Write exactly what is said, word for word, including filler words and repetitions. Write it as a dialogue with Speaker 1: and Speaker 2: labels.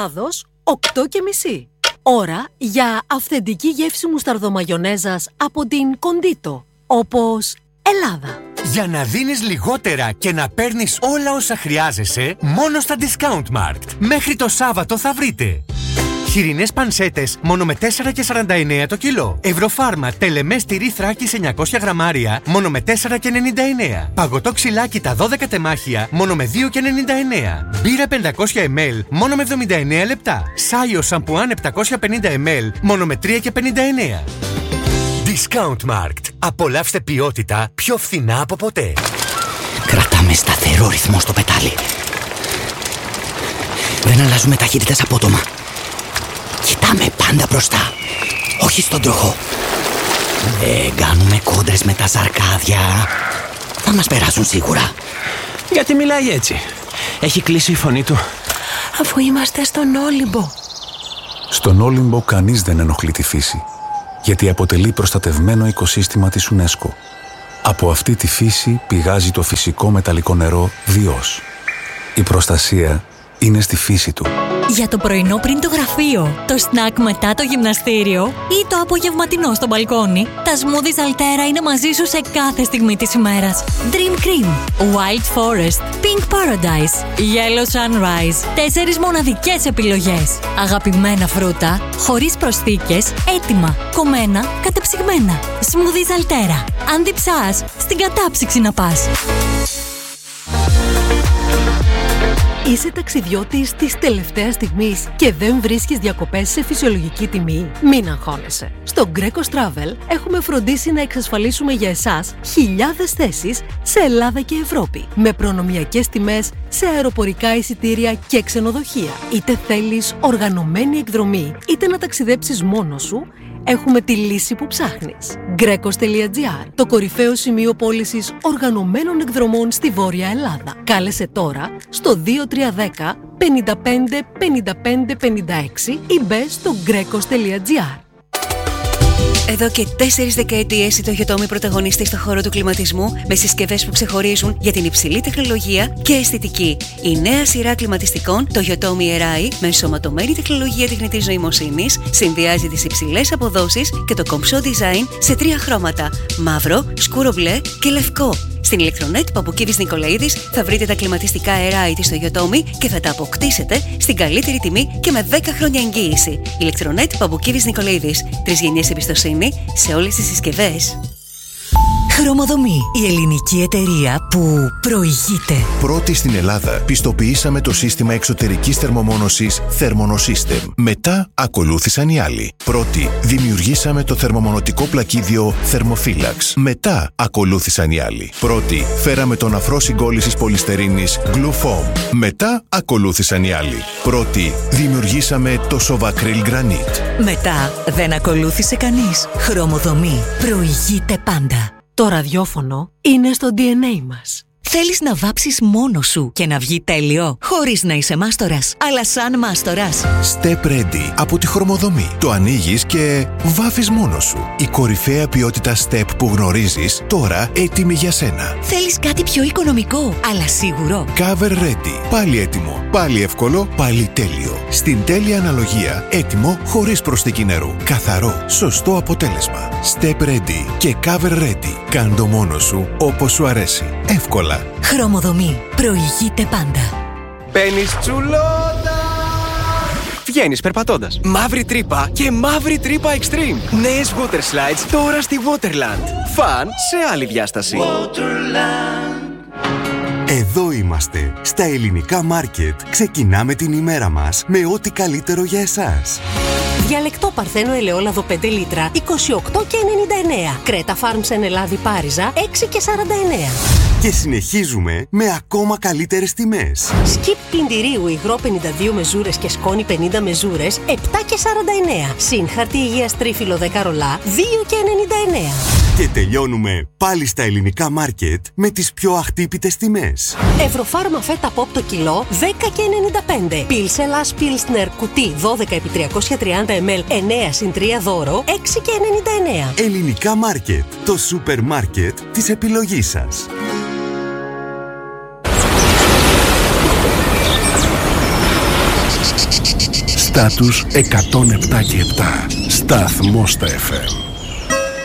Speaker 1: Ελλάδος, οκτώ και μισή. Ώρα για αυθεντική γεύση μουσταρδομαγιονέζας από την Κοντίτο, όπως Ελλάδα.
Speaker 2: Για να δίνεις λιγότερα και να παίρνεις όλα όσα χρειάζεσαι, μόνο στα Discount Markt. Μέχρι το Σάββατο θα βρείτε χοιρινές πανσέτες μόνο με τέσσερα και σαράντα εννέα το κιλό. Ευρωφάρμα τελεμές τυρί Θράκης εννιακόσια γραμμάρια μόνο με τέσσερα και ενενήντα εννέα. Παγωτό ξυλάκι τα δώδεκα τεμάχια μόνο με δύο και ενενήντα εννέα. Μπύρα πεντακόσια μιλιλίτρια μόνο με εβδομήντα εννέα λεπτά. Σάιο σαμπουάν επτακόσια πενήντα μιλιλίτρια μόνο με τρία και πενήντα εννέα. Discount Markt. Απολαύστε ποιότητα πιο φθηνά από ποτέ.
Speaker 3: Κρατάμε σταθερό ρυθμό στο πετάλι. Δεν αλλάζουμε ταχύτητες απότομα. Κοιτάμε πάντα μπροστά, όχι στον τροχό. Δεν κάνουμε κόντρες με τα σαρκάδια. Θα μας περάσουν σίγουρα.
Speaker 4: Γιατί μιλάει έτσι? Έχει κλείσει η φωνή του.
Speaker 5: Αφού είμαστε στον Όλυμπο.
Speaker 6: Στον Όλυμπο κανείς δεν ενοχλεί τη φύση, γιατί αποτελεί προστατευμένο οικοσύστημα της UNESCO. Από αυτή τη φύση πηγάζει το φυσικό μεταλλικό νερό Διός. Η προστασία είναι στη φύση του.
Speaker 7: Για το πρωινό πριν το γραφείο, το σνακ μετά το γυμναστήριο ή το απογευματινό στο μπαλκόνι, τα smoothies Altera είναι μαζί σου σε κάθε στιγμή της ημέρας. Dream Cream, Wild Forest, Pink Paradise, Yellow Sunrise. Τέσσερις μοναδικές επιλογές. Αγαπημένα φρούτα, χωρίς προσθήκες, έτοιμα, κομμένα, κατεψυγμένα. Smoothies Altera. Αν διψάς, στην κατάψυξη να πας.
Speaker 1: Είσαι ταξιδιώτης της τελευταίας στιγμής και δεν βρίσκεις διακοπές σε φυσιολογική τιμή? Μην αγχώνεσαι. Στο Greco Travel έχουμε φροντίσει να εξασφαλίσουμε για εσάς χιλιάδες θέσεις σε Ελλάδα και Ευρώπη, με προνομιακές τιμές σε αεροπορικά εισιτήρια και ξενοδοχεία. Είτε θέλεις οργανωμένη εκδρομή, είτε να ταξιδέψεις μόνος σου, έχουμε τη λύση που ψάχνεις. Grecos τελεία gr, το κορυφαίο σημείο πώλησης οργανωμένων εκδρομών στη Βόρεια Ελλάδα. Κάλεσε τώρα στο δύο τρία ένα μηδέν πέντε πέντε πέντε πέντε πέντε έξι ή μπες στο Grecos τελεία gr.
Speaker 5: Εδώ και τέσσερις δεκαετίες η Toyotomi πρωταγωνιστεί στον χώρο του κλιματισμού με συσκευές που ξεχωρίζουν για την υψηλή τεχνολογία και αισθητική. Η νέα σειρά κλιματιστικών Toyotomi Arai με ενσωματωμένη τεχνολογία τεχνητής νοημοσύνης συνδυάζει τις υψηλές αποδόσεις και το κομψό design σε τρία χρώματα: μαύρο, σκούρο μπλε και λευκό. Στην Ηλεκτρονέτ Παπουκίδης Νικολαίδης θα βρείτε τα κλιματιστικά Arai της Toyotomi και θα τα αποκτήσετε στην καλύτερη τιμή και με δέκα χρόνια εγγύηση. Ηλεκτρονέτ Παπουκίδης Νικολαίδης. Τρεις γενιές εμπιστοσύνη σε όλες τις συσκευές.
Speaker 8: Χρωμοδομή, η ελληνική εταιρεία που προηγείται.
Speaker 9: Πρώτη στην Ελλάδα πιστοποιήσαμε το σύστημα εξωτερικής θερμομόνωσης Thermonosystem. Μετά ακολούθησαν οι άλλοι. Πρώτη δημιουργήσαμε το θερμομονωτικό πλακίδιο Thermophilax. Μετά ακολούθησαν οι άλλοι. Πρώτη φέραμε τον αφρό συγκόλλησης πολυστερίνης Glufoam. Μετά ακολούθησαν οι άλλοι. Πρώτη δημιουργήσαμε το Sovacryl Granite.
Speaker 8: Μετά δεν ακολούθησε κανείς. Χρωμοδομή, προηγείται πάντα.
Speaker 1: Το ραδιόφωνο είναι στο ντι εν έι μας.
Speaker 8: Θέλεις να βάψεις μόνος σου και να βγει τέλειο, χωρίς να είσαι μάστορας, αλλά σαν μάστορας.
Speaker 9: Step Ready από τη Χρωμοδομή. Το ανοίγεις και βάφεις μόνος σου. Η κορυφαία ποιότητα Step που γνωρίζεις, τώρα έτοιμη για σένα.
Speaker 8: Θέλεις κάτι πιο οικονομικό, αλλά σίγουρο.
Speaker 9: Cover Ready. Πάλι έτοιμο. Πάλι εύκολο. Πάλι τέλειο. Στην τέλεια αναλογία. Έτοιμο χωρίς προσθήκη νερού. Καθαρό. Σωστό αποτέλεσμα. Step Ready και Cover Ready. Κάν' το μόνος σου όπως σου αρέσει. Εύκολα.
Speaker 8: Χρωμοδομή. Προηγείται πάντα.
Speaker 4: Μπαίνεις τσουλότα! Βγαίνεις περπατώντας. Μαύρη τρύπα και μαύρη τρύπα Extreme. Νέες water slides τώρα στη Waterland. Φαν σε άλλη διάσταση.
Speaker 10: Waterland. Εδώ είμαστε, στα ελληνικά μάρκετ. Ξεκινάμε την ημέρα μας με ό,τι καλύτερο για εσάς.
Speaker 1: Διαλεκτό παρθένο ελαιόλαδο πέντε λίτρα, είκοσι οκτώ και ενενήντα εννέα. Κρέτα Farms εν Ελλάδη Πάριζα, έξι και σαράντα εννέα.
Speaker 10: Και συνεχίζουμε με ακόμα καλύτερες τιμές.
Speaker 1: Σκιπ πλυντηρίου υγρό πενήντα δύο μεζούρες και σκόνη πενήντα μεζούρες, επτά και σαράντα εννέα. Συν χαρτί υγείας τρίφυλλο δέκα ρολά, δύο και ενενήντα εννέα.
Speaker 10: Και τελειώνουμε πάλι στα ελληνικά μάρκετ με τις πιο αχτύπητες τιμές.
Speaker 1: Ευρωφάρμα φέτα ποπ το κιλό, δέκα και ενενήντα πέντε. Πίλσελας Πίλσνερ κουτί δώδεκα επί τριακόσια τριάντα μιλιλίτρια, εννέα συν τρία δώρο, έξι και ενενήντα εννέα.
Speaker 10: Ελληνικά μάρκετ, το σούπερ μάρκετ της επιλογής σας.
Speaker 11: Στάτους εκατόν επτά και επτά. Σταθμός στα εφ εμ.